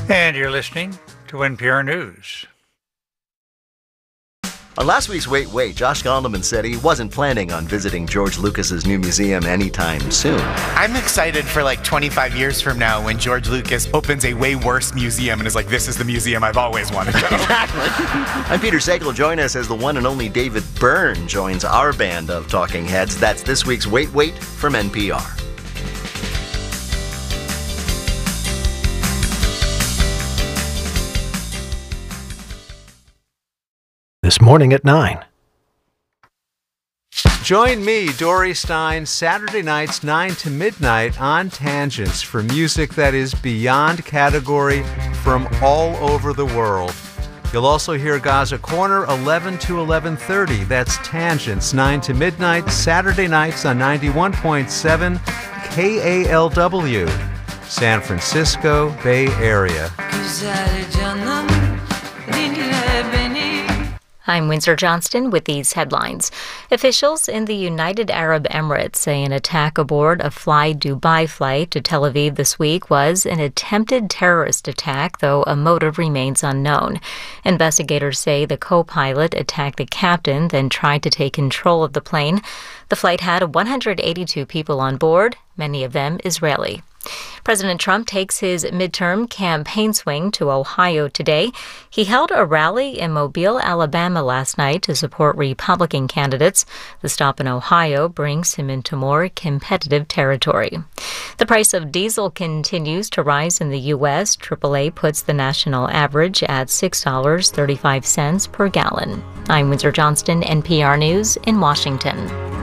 And you're listening to NPR News. On last week's Wait, Wait, Josh Gondelman said he wasn't planning on visiting George Lucas's new museum anytime soon. I'm excited for like 25 years from now when George Lucas opens a way worse museum and is like, this is the museum I've always wanted to go. Exactly. I'm Peter Sagal. Join us as the one and only David Byrne joins our band of talking heads. That's this week's Wait, Wait from NPR. This morning at 9. Join me, Dory Stein, Saturday nights 9 to midnight on Tangents for music that is beyond category from all over the world. You'll also hear Gaza Corner 11 to 11:30. That's Tangents 9 to midnight, Saturday nights on 91.7 KALW, San Francisco Bay Area. I'm Windsor Johnston with these headlines. Officials in the United Arab Emirates say an attack aboard a Fly Dubai flight to Tel Aviv this week was an attempted terrorist attack, though a motive remains unknown. Investigators say the co-pilot attacked the captain, then tried to take control of the plane. The flight had 182 people on board, many of them Israeli. President Trump takes his midterm campaign swing to Ohio today. He held a rally in Mobile, Alabama last night to support Republican candidates. The stop in Ohio brings him into more competitive territory. The price of diesel continues to rise in the U.S. AAA puts the national average at $6.35 per gallon. I'm Windsor Johnston, NPR News in Washington.